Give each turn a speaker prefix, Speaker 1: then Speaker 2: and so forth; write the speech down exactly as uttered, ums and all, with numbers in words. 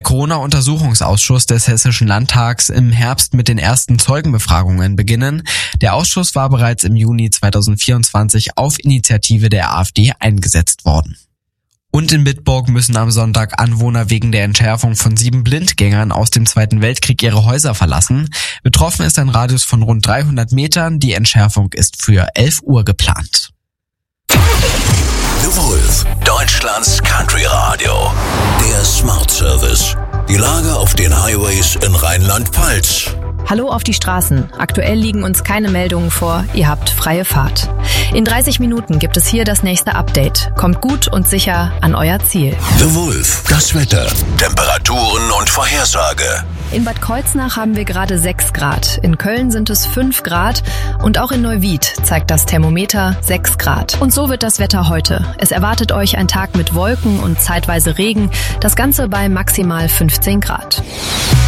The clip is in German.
Speaker 1: Corona-Untersuchungsausschuss des Hessischen Landtags im Herbst mit den ersten Zeugenbefragungen beginnen. Der Ausschuss war bereits im Juni zweitausendvierundzwanzig auf Initiative der AfD eingesetzt worden. Und in Bitburg müssen am Sonntag Anwohner wegen der Entschärfung von sieben Blindgängern aus dem Zweiten Weltkrieg ihre Häuser verlassen. Betroffen ist ein Radius von rund dreihundert Metern. Die Entschärfung ist für elf Uhr geplant.
Speaker 2: The Wolf, Deutschlands Country Radio. Der Smart Service. Die Lage auf den Highways in Rheinland-Pfalz.
Speaker 3: Hallo auf die Straßen. Aktuell liegen uns keine Meldungen vor. Ihr habt freie Fahrt. In dreißig Minuten gibt es hier das nächste Update. Kommt gut und sicher an euer Ziel.
Speaker 2: The Wolf, das Wetter, Temperaturen und Vorhersage.
Speaker 3: In Bad Kreuznach haben wir gerade sechs Grad. In Köln sind es fünf Grad. Und auch in Neuwied zeigt das Thermometer sechs Grad. Und so wird das Wetter heute. Es erwartet euch ein Tag mit Wolken und zeitweise Regen. Das Ganze bei maximal fünfzehn Grad.